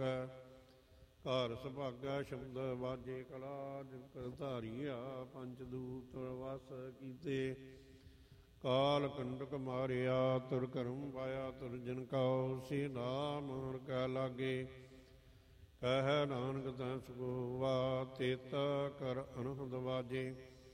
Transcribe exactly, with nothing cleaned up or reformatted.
ਘਰ ਸੁਭਾਗਾ ਸ਼ਬਦ ਵਾਜੇ ਕਲਾ ਜਿਕਰ ਧਾਰੀਆ ਪੰਚ ਦੂਤ ਵਸ ਕੀਤੇ। ਕਾਲ ਕੰਡਕ ਮਾਰਿਆ ਤੁਰ ਕਰਮ ਪਾਇਆ ਤੁਰ ਜਨ ਕਉ ਸੇ ਨਾਮ ਹਰ ਕੈ ਲਾਗੇ। ਕਹਿ ਨਾਨਕ ਤੈ ਸੁਖੋਵਾ ਤੇਤਾ ਕਰ ਅਨਹਦ ਵਾਜੇ।